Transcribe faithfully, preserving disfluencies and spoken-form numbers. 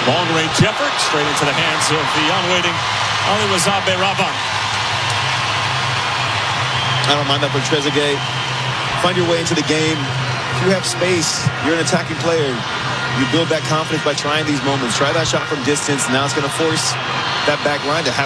Long-range effort straight into the hands of the unwaiting Aliwazabe Ravan. I don't mind that for Trezeguet. Find your way into the game. If you have space, you're an attacking player. You build that confidence by trying these moments. Try that shot from distance. Now it's going to force that back line to have